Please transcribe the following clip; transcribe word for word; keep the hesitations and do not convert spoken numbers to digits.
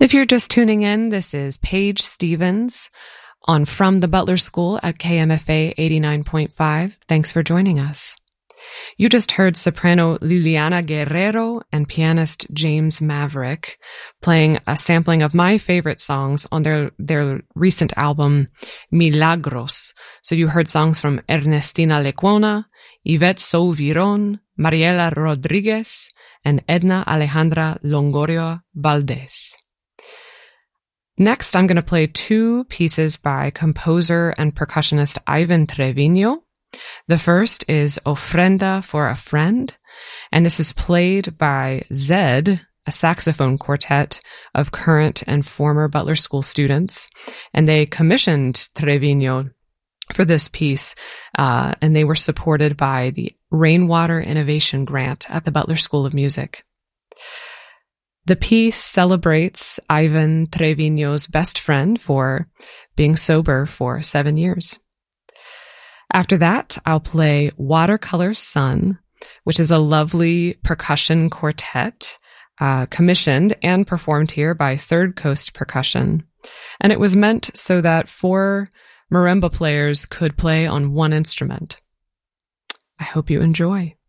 If you're just tuning in, this is Paige Stevens on From the Butler School at K M F A eighty-nine point five. Thanks for joining us. You just heard soprano Liliana Guerrero and pianist James Maverick playing a sampling of my favorite songs on their, their recent album, Milagros. So you heard songs from Ernestina Lecuona, Yvette Souviron, Mariela Rodriguez, and Edna Alejandra Longorio Valdez. Next, I'm going to play two pieces by composer and percussionist Ivan Treviño. The first is Ofrenda for a Friend, and this is played by Zed, a saxophone quartet of current and former Butler School students, and they commissioned Treviño for this piece, uh, and they were supported by the Rainwater Innovation Grant at the Butler School of Music. The piece celebrates Ivan Treviño's best friend for being sober for seven years. After that, I'll play Watercolor Sun, which is a lovely percussion quartet uh, commissioned and performed here by Third Coast Percussion. And it was meant so that four marimba players could play on one instrument. I hope you enjoy.